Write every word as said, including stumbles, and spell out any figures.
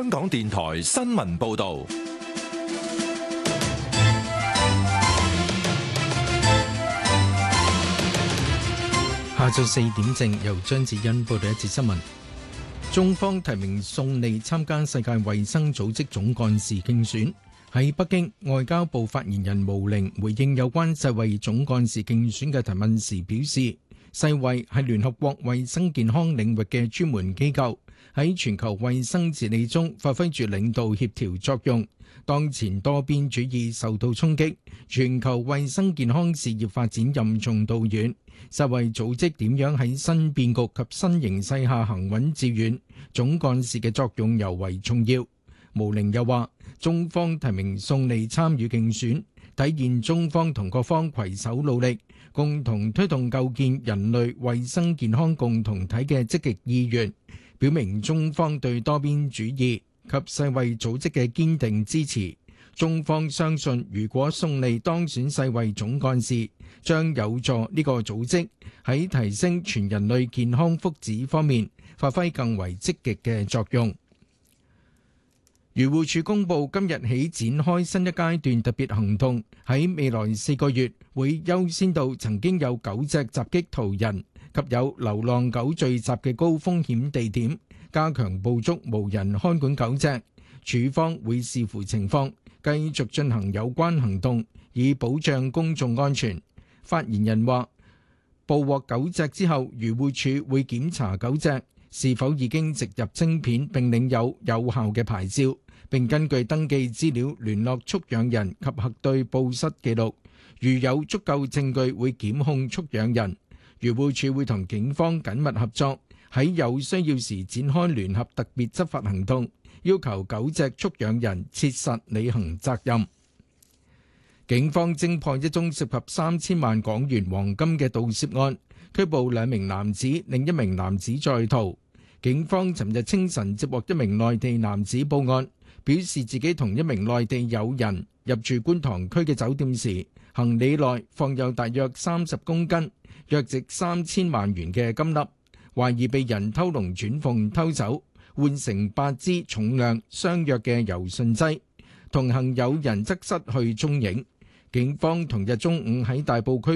香港電台新聞報道。 下晝四點正，由張子欣報道一節新聞。中方提名宋莉參加世界衛生組織總幹事競選。喺北京，外交部發言人毛寧回應有關世衛總幹事競選嘅提問時表示，世衛係聯合國衛生健康領域嘅專門機構，喺全球衛生治理中發揮住領導協調作用。當前多邊主義受到衝擊，全球衛生健康事業發展任重道遠。世衛組織點樣喺新變局及新形勢下行穩致遠，總幹事嘅作用尤為重要。毛寧又話，中方提名宋莉參與競選，體現中方同各方攜手努力，共同推動構建人類衛生健康共同體嘅積極意願，表明中方對多邊主義及世衛組織嘅堅定支持。中方相信，如果宋莉當選世衛總幹事，將有助呢個組織喺提升全人類健康福祉方面發揮更為積極嘅作用。漁護署公布，今日起展開新一階段特別行動，喺未來四個月會優先到曾經有狗隻襲擊途人及有流浪狗聚集嘅高風險地點，加強捕捉無人看管狗隻。署方會視乎情況，繼續進行有關行動，以保障公眾安全。發言人話，捕獲狗隻之後，漁護署會檢查狗隻是否已經植入晶片並領有有效嘅牌照，並根據登記資料聯絡畜養人及核對報失記錄。如有足夠證據，會檢控畜養人。漁護署會同警方緊密合作，喺有需要時展開聯合特別執法行動，要求狗隻畜養人切實履行責任。警方偵破一宗涉及三千萬港元黃金嘅盜竊案，拘捕兩名男子，另一名男子在逃。警方尋日清晨接獲一名內地男子報案，表示自己同一名內地友人入住觀塘區嘅酒店時，行李內放有大約三十公斤、約值三千萬元嘅金粒，懷疑被人偷龍轉鳳偷走，換成八支重量相若嘅柔順劑。同行友人則失去蹤影。警方同日中午喺大埔區